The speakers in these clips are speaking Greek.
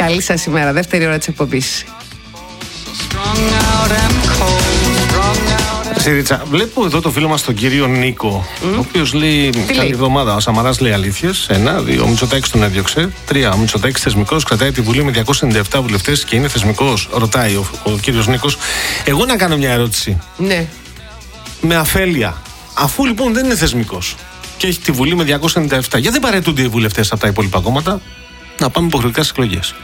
Καλή σας ημέρα. Δεύτερη ώρα της εκπομπής. Σιρίτσα, βλέπω εδώ το φίλο μας τον κύριο Νίκο, ο οποίος λέει καλή εβδομάδα. Ο Σαμαράς λέει αλήθειες. 1, 2, ο Μητσοτάκης τον έδιωξε. 3, ο Μητσοτάκης θεσμικός, κρατάει τη Βουλή με 297 βουλευτές και είναι θεσμικός. Ρωτάει ο κύριος Νίκος. Εγώ να κάνω μια ερώτηση. Ναι. Με αφέλεια. Αφού λοιπόν δεν είναι θεσμικός και έχει τη Βουλή με 297, γιατί δεν παραιτούνται οι βουλευτές από τα υπόλοιπα κόμματα να πάμε υποχρεωτικά στις εκλογές?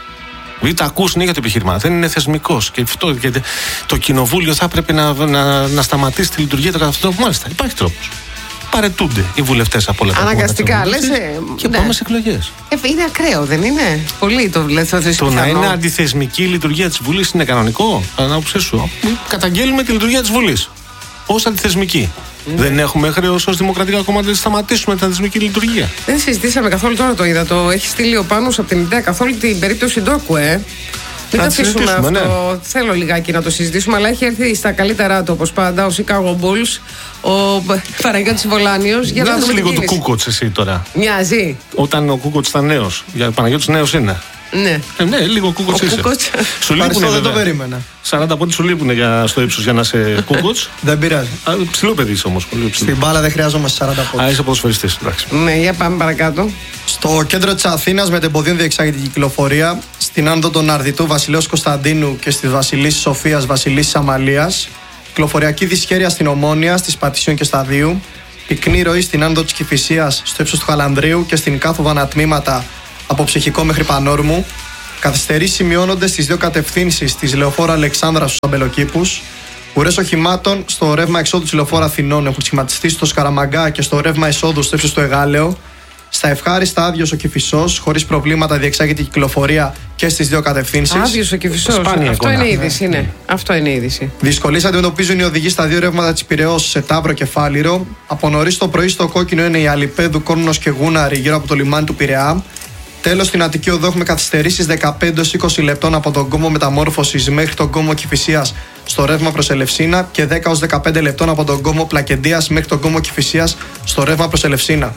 Γιατί τα ακούς για το επιχείρημα. Δεν είναι θεσμικός. Και αυτό, γιατί το κοινοβούλιο θα πρέπει να σταματήσει τη λειτουργία του κατά αυτόν τον τρόπο. Μάλιστα, υπάρχει τρόπος. Παραιτούνται οι βουλευτές από όλα τα κόμματα. Αναγκαστικά, λες. Και πάμε σε εκλογές. Είναι ακραίο, δεν είναι? Πολύ το λέτε. Το να είναι αντιθεσμική η λειτουργία της Βουλής είναι κανονικό? Κατά την άποψή σου? Καταγγέλνουμε τη λειτουργία της Βουλής ως αντιθεσμική. Δεν έχουμε χρέος ως δημοκρατικά κόμματα να σταματήσουμε την αντιθεσμική λειτουργία. Δεν συζητήσαμε καθόλου, τώρα το είδα. Το έχει στείλει ο Πάνος από την ιδέα καθόλου την περίπτωση Ντόκου, Μην το αφήσουμε αυτό. Ναι. Θέλω λιγάκι να το συζητήσουμε, αλλά έχει έρθει στα καλύτερά του όπως πάντα ο Chicago Bulls, ο Παναγιώτης Βολάνιος. Για να δούμε λίγο του Κούκοτς εσύ τώρα. Μοιάζει. Όταν ο Κούκοτς ήταν νέος. Για ο Παναγιώτης νέος είναι. Ναι. Ναι, λίγο Κούκοτς είσαι. Σου λείπουνε, δεν το περίμενα. 40 πόντους σου λείπουνε στο ύψος για να είσαι Κούκοτς. Δεν πειράζει. Ψηλό παιδί είσαι όμως. Στην μπάλα δεν χρειάζομαστε 40 πόντους. Είσαι ποδοσφαιριστής. Ναι, για πάμε παρακάτω. Στο κέντρο της Αθήνας με τεμποδίων διεξάγεται η κυκλοφορία. Στην άνοδο των Αρδιτού Βασιλέως Κωνσταντίνου και στη Βασιλίσσης Σοφίας Βασιλίσσης Αμαλίας. Κυκλοφοριακή δυσχέρεια στην Ομόνια, στις Πατησίων και Σταδίου. Πυκνή ροή στην άνοδο της Κηφισίας στο ύψος του Χαλανδρίου και στην κάθοδο ανατμήματα από Ψυχικό μέχρι Πανόρμου. Καθυστερήσεις σημειώνονται στις δύο κατευθύνσεις της Λεωφόρου Αλεξάνδρας στους Αμπελοκήπους. Ουρές οχημάτων στο ρεύμα εξόδου της Λεωφόρου Αθηνών έχουν σχηματιστεί στο Σκαραμαγκά και στο ρεύμα εισόδου στο ύψος του Εγάλεο. Στα Ευχάριστα άδειος ο Κηφισός, χωρίς προβλήματα διεξάγεται η κυκλοφορία και στις δύο κατευθύνσεις. Άδειος ο Κηφισός. Αυτό είναι είδηση. Ναι. Αυτό είναι είδηση. Δυσκολίες αντιμετωπίζουν οι οδηγοί στα δύο ρεύματα της Πειραιώς σε Ταύρο και Φάληρο. Από νωρίς το πρωί στο κόκκινο είναι η Αλιπέδου, Κόρνος και Γούναρη γύρω από το λιμάνι του Πειραιά. Τέλος, στην Αττική Οδό έχουμε καθυστερήσεις 15-20 λεπτών από τον κόμμο Μεταμόρφωσης μέχρι τον κόμμο Κηφισίας στο ρεύμα προς Ελευσίνα και 10-15 λεπτών από τον κόμμο Πλακεντίας μέχρι τον κόμμο Κηφισίας στο ρεύμα προς Ελευσίνα.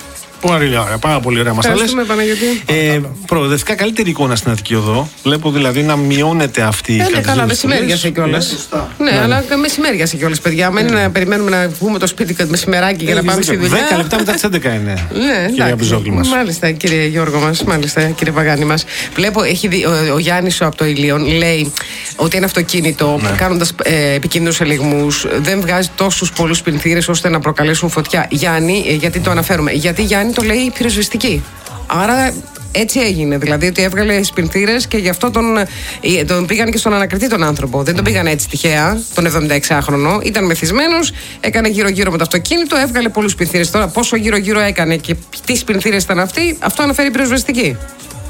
Πάρα πολύ ωραία μας τα λες. Προοδευτικά καλύτερη εικόνα στην Αττική Οδό. Βλέπω δηλαδή να μειώνεται αυτή η κατάσταση. Καλά, μεσημέριασε κιόλας. Ναι, αλλά μεσημέριασε κιόλας, παιδιά. Μένει να περιμένουμε να βγούμε το σπίτι μεσημεράκι για να πάμε στη δουλειά. 10 λεπτά μετά τις 11 είναι. Ναι, κυρία Μπιζόγλη μας. Μάλιστα, κύριε Γιώργο μας. Μάλιστα, κύριε Παγάνη μας. Βλέπω, ο Γιάννης από το Ηλίον λέει ότι ένα αυτοκίνητο κάνοντας επικίνδυνους ελιγμούς δεν βγάζει τόσους πολλούς πινθύρες ώστε να προκαλέσουν φωτιά. Γιάννη, γιατί το αναφέρουμε? Γιατί Γιάννη το λέει η πυροσβεστική. Άρα έτσι έγινε. Δηλαδή ότι έβγαλε σπινθύρες και γι' αυτό τον πήγαν και στον ανακριτή τον άνθρωπο. Δεν τον πήγαν έτσι τυχαία, τον 76χρονο. Ήταν μεθυσμένος, έκανε γύρω-γύρω με το αυτοκίνητο, έβγαλε πολλούς σπινθύρες. Τώρα πόσο γύρω-γύρω έκανε και τι σπινθύρες ήταν αυτοί, αυτό αναφέρει η πυροσβεστική.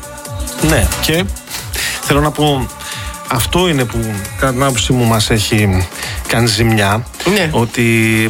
Ναι, και θέλω να πω. Αυτό είναι που κατά την άποψή μου μας έχει κάνει ζημιά. Ναι. Ότι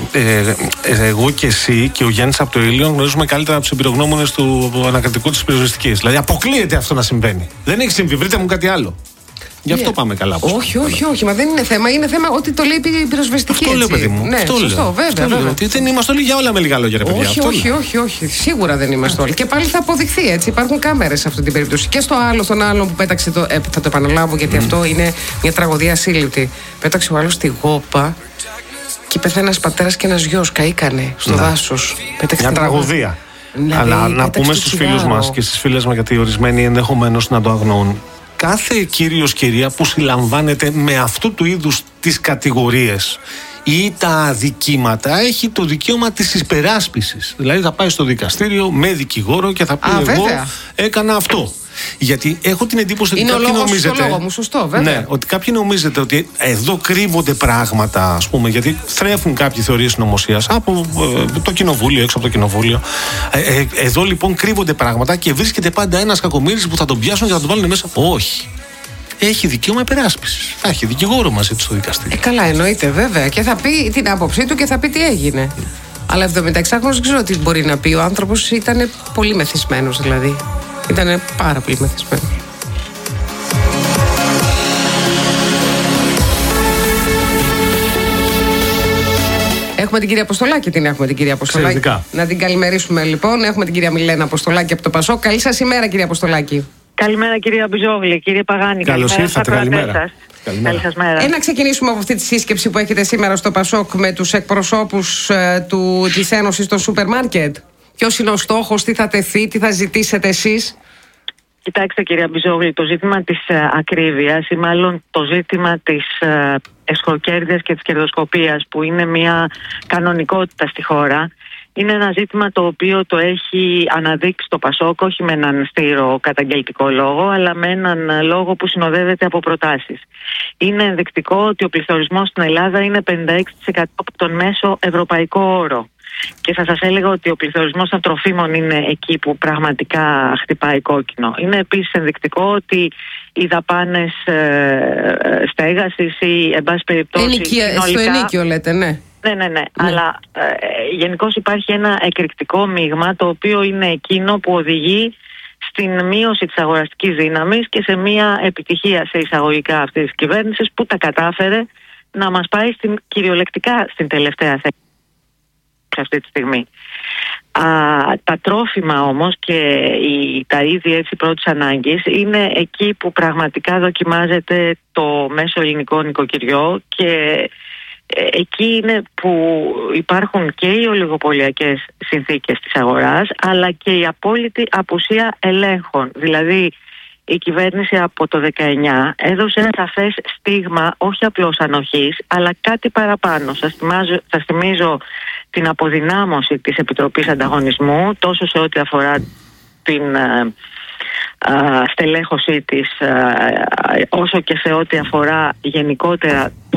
εγώ και εσύ και ο Γιάννης από το Ηλίον γνωρίζουμε καλύτερα από τους εμπειρογνώμονες του ανακριτικού της πυροσβεστικής. Δηλαδή αποκλείεται αυτό να συμβαίνει. Δεν έχει συμβεί, βρείτε μου κάτι άλλο. Γι' αυτό πάμε καλά. Όχι, μα δεν είναι θέμα. Είναι θέμα ότι το λέει η πυροσβεστική. Αυτό λέω, παιδί μου. Ναι, σωστό, βέβαια. Δεν είμαστε όλοι για όλα με λίγα λόγια, ρε παιδιά. Όχι. Σίγουρα δεν είμαστε όλοι. Και πάλι θα αποδειχθεί έτσι. Υπάρχουν κάμερες σε αυτή την περίπτωση. Και στο άλλο, τον άλλον που πέταξε. Θα το επαναλάβω γιατί αυτό είναι μια τραγωδία ασύλληπτη. Πέταξε ο άλλος στη γόπα και πέθανε ένας πατέρας και ένας γιος. Καήκανε στο δάσος. Μια τραγωδία. Αλλά να πούμε στους φίλους μας και στις φίλες μας, γιατί ορισμένοι ενδεχομένως να το αγνοούν. Κάθε κύριος, κυρία που συλλαμβάνεται με αυτού του είδους τις κατηγορίες ή τα αδικήματα έχει το δικαίωμα της υπεράσπισης. Δηλαδή θα πάει στο δικαστήριο με δικηγόρο και θα πει εγώ έκανα αυτό. Γιατί έχω την εντύπωση ότι κάποιοι νομίζετε. Λόγο μου, σωστό, βέβαια. Ναι, ότι κάποιοι νομίζετε ότι εδώ κρύβονται πράγματα, ας πούμε, γιατί θρέφουν κάποιοι θεωρίες συνωμοσίας από το κοινοβούλιο, έξω από το κοινοβούλιο. Εδώ λοιπόν κρύβονται πράγματα και βρίσκεται πάντα ένας κακομοίρης που θα τον πιάσουν και θα τον βάλουν μέσα. Όχι. Έχει δικαίωμα υπεράσπισης. Θα έχει δικηγόρο μαζί του στο δικαστήριο. Καλά, εννοείται, βέβαια. Και θα πει την άποψή του και θα πει τι έγινε. Αλλά 76χρονος δεν ξέρω τι μπορεί να πει. Ο άνθρωπος ήταν πολύ μεθυσμένος, δηλαδή. Ήταν πάρα πολύ μεθυσμένος. Έχουμε την κυρία Αποστολάκη, την κυρία Αποστολάκη. Εξαιρετικά. Να την καλημερίσουμε λοιπόν. Έχουμε την κυρία Μιλένα Αποστολάκη από το Πασόκ. Καλή σας ημέρα, κυρία Αποστολάκη. Καλημέρα κυρία Μπιζόγλη, κύριε Παγάνη. Καλώς ήρθατε, καλημέρα. Καλή σας μέρα. Να ξεκινήσουμε από αυτή τη σύσκεψη που έχετε σήμερα στο Πασόκ με τους εκπροσώπους της Ένωσης των Σούπερ Μάρκετ. Ποιος είναι ο στόχος, τι θα τεθεί, τι θα ζητήσετε εσείς? Κοιτάξτε κυρία Μπιζόγλη, το ζήτημα της ακρίβειας ή μάλλον το ζήτημα της εσχροκέρδειας και της κερδοσκοπίας, που είναι μια κανονικότητα στη χώρα, είναι ένα ζήτημα το οποίο το έχει αναδείξει το Πασόκ, όχι με έναν στήρο καταγγελτικό λόγο, αλλά με έναν λόγο που συνοδεύεται από προτάσεις. Είναι ενδεικτικό ότι ο πληθωρισμός στην Ελλάδα είναι 56% από τον μέσο ευρωπαϊκό όρο. Και θα σας έλεγα ότι ο πληθωρισμός των τροφίμων είναι εκεί που πραγματικά χτυπάει κόκκινο. Είναι επίσης ενδεικτικό ότι οι δαπάνες στέγασης ή εν πάση περιπτώσει στο ενοίκιο λέτε, ναι. Ναι. Αλλά γενικώς υπάρχει ένα εκρηκτικό μείγμα, το οποίο είναι εκείνο που οδηγεί στην μείωση της αγοραστικής δύναμης και σε μια επιτυχία σε εισαγωγικά αυτής της κυβέρνησης, που τα κατάφερε να μας πάει κυριολεκτικά στην τελευταία θέση αυτή τη στιγμή. Τα τρόφιμα όμως και τα είδη έτσι πρώτης ανάγκης είναι εκεί που πραγματικά δοκιμάζεται το μέσο ελληνικό νοικοκυριό, και εκεί είναι που υπάρχουν και οι ολιγοπωλιακές συνθήκες της αγοράς, αλλά και η απόλυτη απουσία ελέγχων. Δηλαδή η κυβέρνηση από το 19 έδωσε ένα σαφές στίγμα, όχι απλώς ανοχής, αλλά κάτι παραπάνω. Σας θυμίζω την αποδυνάμωση της Επιτροπής Ανταγωνισμού, τόσο σε ό,τι αφορά την στελέχωσή της, όσο και σε ό,τι αφορά γενικότερα